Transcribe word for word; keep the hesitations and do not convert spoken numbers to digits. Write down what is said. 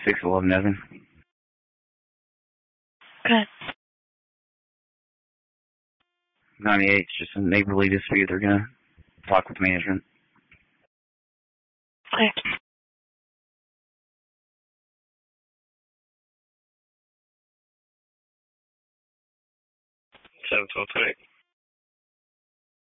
six eleven Evan. Okay. ninety-eight, it's just a neighborly dispute. They're going to talk with management. Okay. seven twelve tonight.